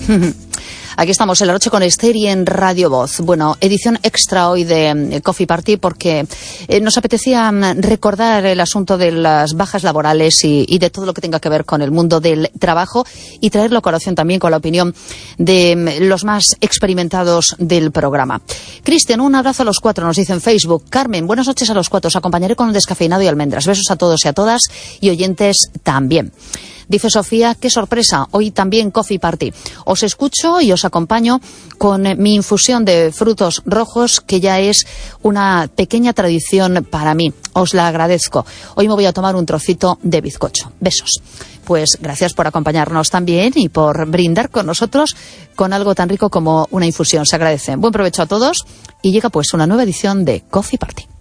Aquí estamos en La Noche con Esther y en Radio Voz. Bueno, edición extra hoy de Coffee Party porque nos apetecía recordar el asunto de las bajas laborales y de todo lo que tenga que ver con el mundo del trabajo y traerlo a colación también con la opinión de los más experimentados del programa. Cristian, un abrazo a los cuatro, nos dice en Facebook. Carmen, buenas noches a los cuatro, os acompañaré con un descafeinado y almendras. Besos a todos y a todas y oyentes también. Dice Sofía, qué sorpresa, hoy también Coffee Party. Os escucho y os acompaño con mi infusión de frutos rojos, que ya es una pequeña tradición para mí. Os la agradezco. Hoy me voy a tomar un trocito de bizcocho. Besos. Pues gracias por acompañarnos también y por brindar con nosotros con algo tan rico como una infusión. Se agradece. Buen provecho a todos y llega pues una nueva edición de Coffee Party.